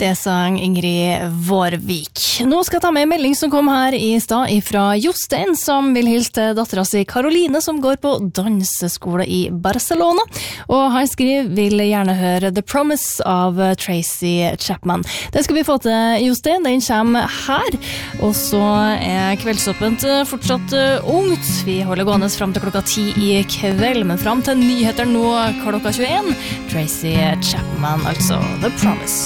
Det sang Ingrid Vårvik. Nå skal jeg ta med en melding som kom her i stad fra Jostein, som vil hilse til datteren sin Caroline, som går på danseskole i Barcelona. Og han skriver, vil gjerne høre The Promise av Tracy Chapman. Det skal vi få til, Jostein. Den kommer her. Og så kveldsåpent fortsatt ungt. Vi holder gående frem til klokka 10 i kveld, men frem til nyheter nå klokka 21. Tracy Chapman, altså The Promise.